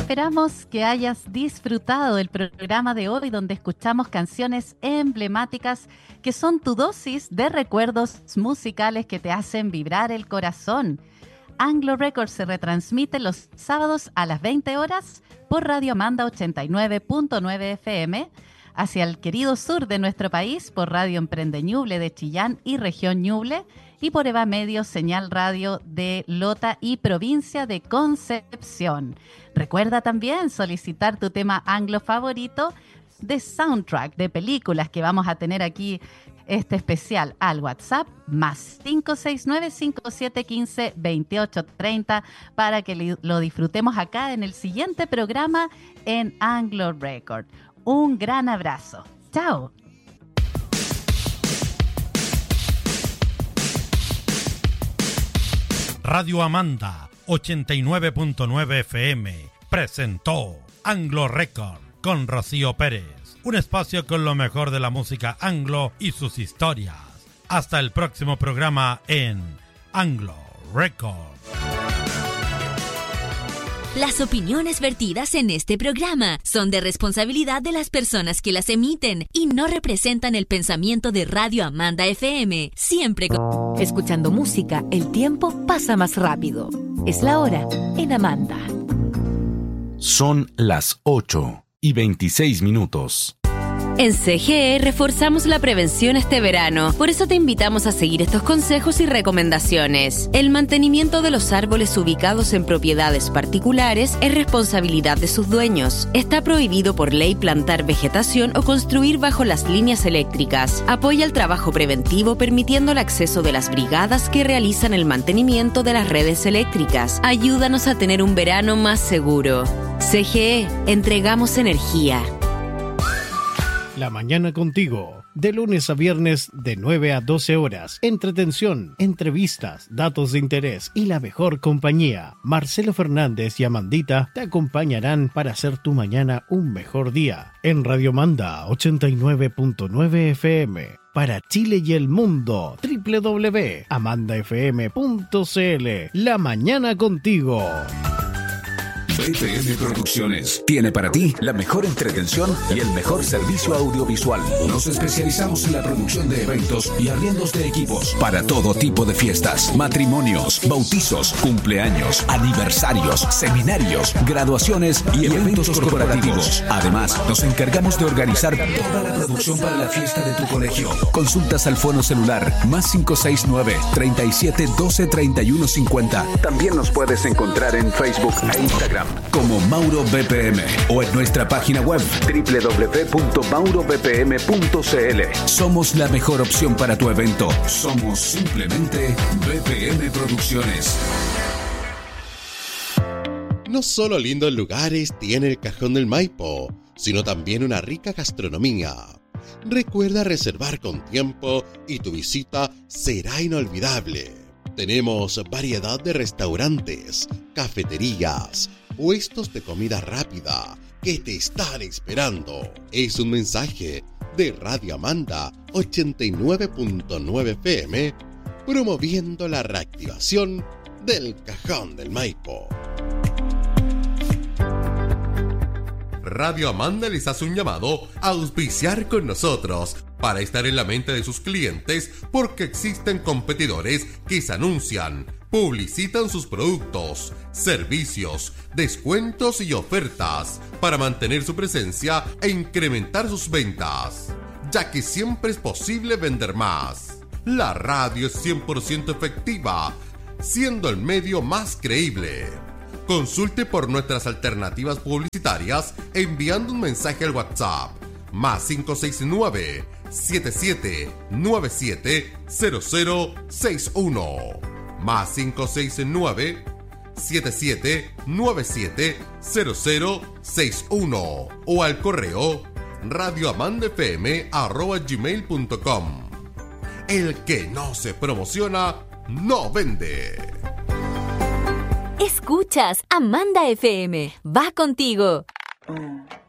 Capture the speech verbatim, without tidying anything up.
Esperamos que hayas disfrutado del programa de hoy, donde escuchamos canciones emblemáticas que son tu dosis de recuerdos musicales que te hacen vibrar el corazón. Anglo Records se retransmite los sábados a las veinte horas por Radio Amanda ochenta y nueve punto nueve F M, hacia el querido sur de nuestro país por Radio Emprende Ñuble de Chillán y Región Ñuble, y por Eva Medio, señal radio de Lota y provincia de Concepción. Recuerda también solicitar tu tema anglo favorito de soundtrack de películas que vamos a tener aquí este especial al WhatsApp más cinco seis nueve, cinco siete uno cinco, dos ocho tres cero para que lo disfrutemos acá en el siguiente programa en Anglo Record. Un gran abrazo. ¡Chao! Radio Amanda ochenta y nueve punto nueve F M presentó Anglo Record con Rocío Pérez, un espacio con lo mejor de la música anglo y sus historias. Hasta el próximo programa en Anglo Record. Las opiniones vertidas en este programa son de responsabilidad de las personas que las emiten y no representan el pensamiento de Radio Amanda F M. Siempre con... Escuchando música, el tiempo pasa más rápido. Es la hora en Amanda. Son las ocho y veintiséis minutos. En C G E reforzamos la prevención este verano, por eso te invitamos a seguir estos consejos y recomendaciones. El mantenimiento de los árboles ubicados en propiedades particulares es responsabilidad de sus dueños. Está prohibido por ley plantar vegetación o construir bajo las líneas eléctricas. Apoya el trabajo preventivo permitiendo el acceso de las brigadas que realizan el mantenimiento de las redes eléctricas. Ayúdanos a tener un verano más seguro. C G E, entregamos energía. La mañana contigo, de lunes a viernes de nueve a doce horas. Entretención, entrevistas, datos de interés y la mejor compañía. Marcelo Fernández y Amandita te acompañarán para hacer tu mañana un mejor día. En Radio Amanda ochenta y nueve punto nueve F M. Para Chile y el mundo, doble u doble u doble u punto amanda f m punto c l. La mañana contigo. B P M Producciones tiene para ti la mejor entretención y el mejor servicio audiovisual. Nos especializamos en la producción de eventos y arriendos de equipos para todo tipo de fiestas, matrimonios, bautizos, cumpleaños, aniversarios, seminarios, graduaciones y eventos corporativos. Además, nos encargamos de organizar toda la producción para la fiesta de tu colegio. Consultas al fono celular más cinco seis nueve, treinta y siete, doce, treinta y uno, cincuenta. También nos puedes encontrar en Facebook e Instagram como Mauro B P M o en nuestra página web doble u doble u doble u punto mauro b p m punto c l. Somos la mejor opción para tu evento. Somos simplemente B P M Producciones. No solo lindos lugares tiene el Cajón del Maipo, sino también una rica gastronomía. Recuerda reservar con tiempo y tu visita será inolvidable. Tenemos variedad de restaurantes, cafeterías, puestos de comida rápida que te están esperando. Es un mensaje de Radio Amanda ochenta y nueve punto nueve F M promoviendo la reactivación del Cajón del Maipo. Radio Amanda les hace un llamado a auspiciar con nosotros para estar en la mente de sus clientes, porque existen competidores que se anuncian, publicitan sus productos, servicios, descuentos y ofertas para mantener su presencia e incrementar sus ventas, ya que siempre es posible vender más. La radio es cien por ciento efectiva, siendo el medio más creíble. Consulte por nuestras alternativas publicitarias enviando un mensaje al WhatsApp más cinco seis nueve, siete siete nueve siete, cero cero seis uno más cinco seis nueve, siete siete nueve siete, cero cero seis uno o al correo radioamandafm arroba gmail punto com. El que no se promociona no vende. Escuchas Amanda F M. Va contigo.